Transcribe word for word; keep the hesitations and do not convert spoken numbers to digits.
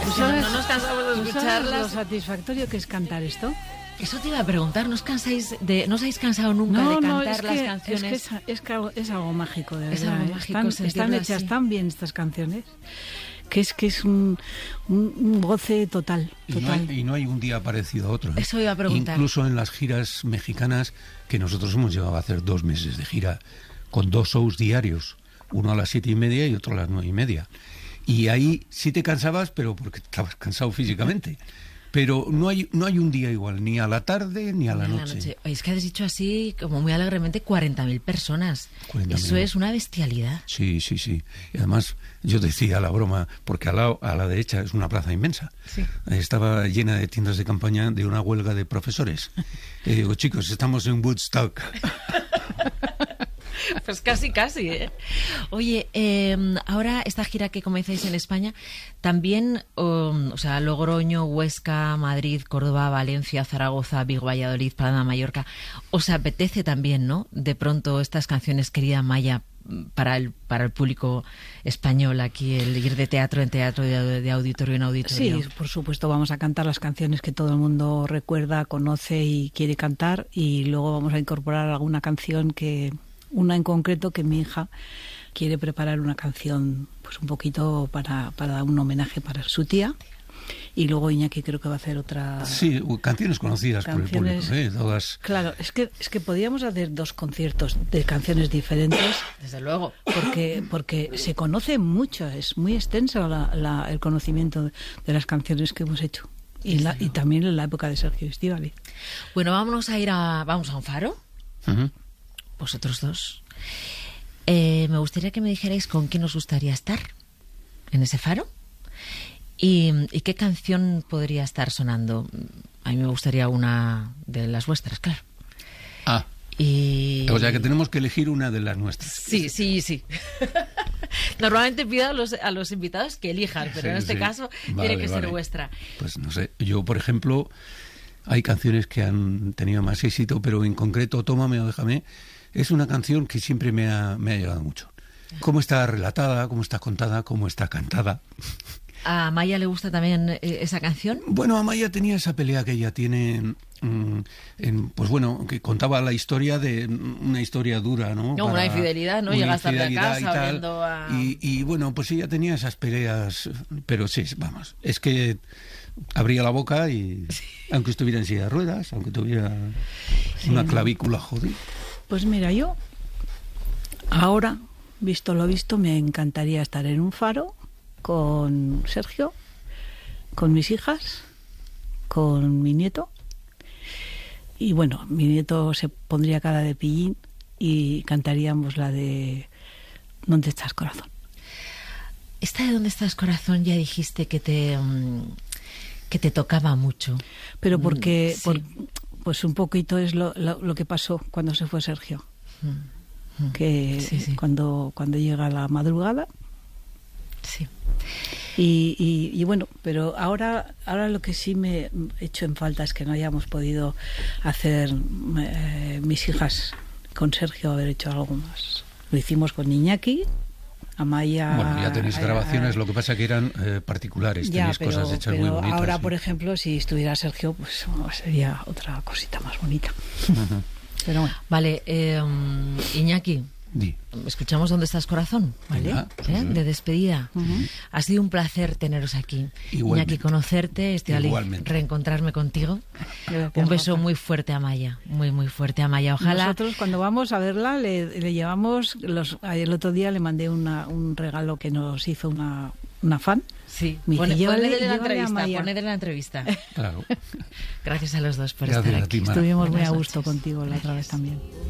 si ¿Sabes? no, no nos cansamos de ¿Sabes escucharlas. lo satisfactorio que es cantar esto? Eso te iba a preguntar, ¿no os cansáis de, no os habéis cansado nunca No, de no, cantar es las que, canciones? es, que es, es, que algo, es algo mágico, de Es verdad. algo ¿eh? mágico Están, sentirlo están hechas así. tan bien estas canciones que es que es un, un, un goce total. Y no, total. hay, y no hay un día parecido a otro. ¿eh? Eso iba a preguntar. Incluso en las giras mexicanas, que nosotros hemos llegado a hacer dos meses de gira con dos shows diarios, uno a las siete y media y otro a las nueve y media. Y ahí sí te cansabas, pero porque estabas cansado físicamente. Pero no hay no hay un día igual, ni a la tarde ni a la Ni noche. Oye, es que has dicho así, como muy alegremente, cuarenta mil personas. cuarenta mil. Eso es una bestialidad. Sí, sí, sí. Y además, yo decía la broma, porque al lado, a la derecha es una plaza inmensa. Sí. Estaba llena de tiendas de campaña de una huelga de profesores. Y digo, chicos, estamos en Woodstock. Pues casi, casi, ¿eh? Oye, eh, ahora esta gira que comenzáis en España, también, um, o sea, Logroño, Huesca, Madrid, Córdoba, Valencia, Zaragoza, Vigo, Valladolid, Palma, Mallorca, ¿os apetece también, no? De pronto estas canciones, querida Maya, para el para el público español aquí, el ir de teatro en teatro, de, de auditorio en auditorio. Sí, por supuesto, vamos a cantar las canciones que todo el mundo recuerda, conoce y quiere cantar, y luego vamos a incorporar alguna canción que... Una en concreto que mi hija quiere preparar una canción pues un poquito para, para dar un homenaje para su tía, y luego Iñaki creo que va a hacer otra... Sí, canciones conocidas canciones, por el público, ¿eh? Todas... Claro, es que, es que podríamos hacer dos conciertos de canciones diferentes. Desde luego. Porque, porque se conoce mucho, es muy extenso la, la, el conocimiento de las canciones que hemos hecho. Y, la, y también en la época de Sergio Estíbaliz. Bueno, vámonos a ir a... ¿Vamos a un faro? Uh-huh. Vosotros dos. Eh, me gustaría que me dijerais con quién os gustaría estar en ese faro y, y qué canción podría estar sonando. A mí me gustaría una de las vuestras, claro. Ah, y... o sea que tenemos que elegir una de las nuestras. Sí, sí, sí. Normalmente pido a los, a los invitados que elijan, pero sí, en este sí. caso Vale, tiene que vale. ser vuestra. Pues no sé, yo por ejemplo, hay canciones que han tenido más éxito, pero en concreto Tómame o Déjame es una canción que siempre me ha, me ha llegado mucho. Cómo está relatada, cómo está contada, cómo está cantada. ¿A Maya le gusta también eh, esa canción? Bueno, Amaya tenía esa pelea que ella tiene, mm, en, pues bueno, que contaba la historia de una historia dura, ¿no? No, una infidelidad, ¿no? Llegas tarde a casa y tal. oliendo a... Y, y bueno, pues ella tenía esas peleas, pero sí, vamos, es que abría la boca y, sí. Aunque estuviera en silla de ruedas, aunque tuviera sí, una clavícula jodida. Pues mira, yo ahora, visto lo visto, me encantaría estar en un faro con Sergio, con mis hijas, con mi nieto, y bueno, mi nieto se pondría cara de pillín y cantaríamos la de ¿Dónde estás, corazón? Esta de ¿Dónde estás, corazón? Ya dijiste que te que te tocaba mucho. Pero porque sí. por, pues un poquito es lo, lo, lo que pasó cuando se fue Sergio, mm. Mm. que sí, sí. cuando cuando llega la madrugada. Sí. Y, y, y bueno, pero ahora ahora lo que sí me he hecho en falta es que no hayamos podido hacer eh, mis hijas con Sergio, haber hecho algo más. Lo hicimos con Iñaki, Amaya... Bueno, ya tenéis grabaciones, lo que pasa que eran eh, particulares, ya, tenéis pero, cosas hechas pero muy bonitas. Ahora, sí. por ejemplo, si estuviera Sergio, pues sería otra cosita más bonita. Uh-huh. Pero bueno. Vale, eh, um, Iñaki, Di. escuchamos ¿Dónde estás, corazón? ¿Vale? Venga, pues ¿Eh? sí. De despedida. Uh-huh. Ha sido un placer teneros aquí. Igualmente. Iñaki, conocerte, Estíbaliz, reencontrarme contigo. Gracias, un beso Rafa. muy fuerte a Maya, muy, muy fuerte a Maya. Ojalá... Nosotros cuando vamos a verla le, le llevamos, los, el otro día le mandé una, un regalo que nos hizo una, una fan. Sí, Me Pone, dice, llévale, ponedle la llévale entrevista, a Maya. ponedle la entrevista. Claro. Gracias a los dos por Gracias estar a aquí. ti, Mara. Estuvimos muy Buenas a gusto noches. contigo la otra vez Gracias. también.